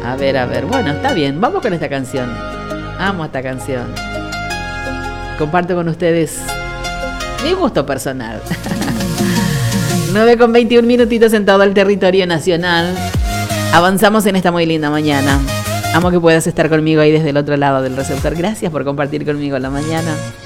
A ver. Bueno, está bien. Vamos con esta canción. Amo esta canción. Comparto con ustedes mi gusto personal. 9:21 minutitos en todo el territorio nacional. Avanzamos en esta muy linda mañana. Amo que puedas estar conmigo ahí desde el otro lado del receptor. Gracias por compartir conmigo la mañana.